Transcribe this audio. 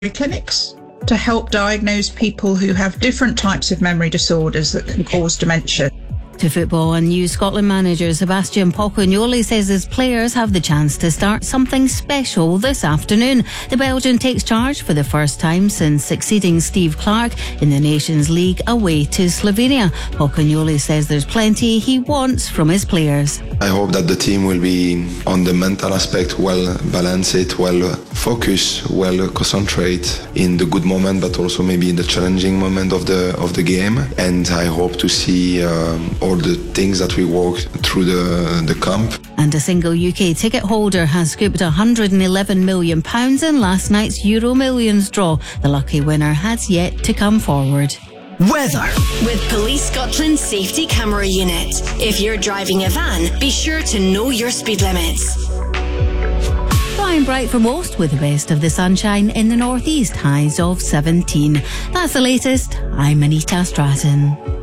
clinics to help diagnose people who have different types of memory disorders that can cause dementia. To football, and new Scotland manager Sebastian Pocognoli says his players have the chance to start something special this afternoon. The Belgian takes charge for the first time since succeeding Steve Clarke in the Nations League away to Slovenia. Pocognoli says there's plenty he wants from his players. I hope that the team will be on the mental aspect well balanced, well focused, well concentrate in the good moment, but also maybe in the challenging moment of the game. And I hope to see all the things that we walked through the camp. And a single UK ticket holder has scooped £111 million in last night's Euro Millions draw. The lucky winner has yet to come forward. Weather. With Police Scotland Safety Camera Unit. If you're driving a van, be sure to know your speed limits. Flying bright for most, with the best of the sunshine in the northeast, highs of 17. That's the latest. I'm Anita Stratton.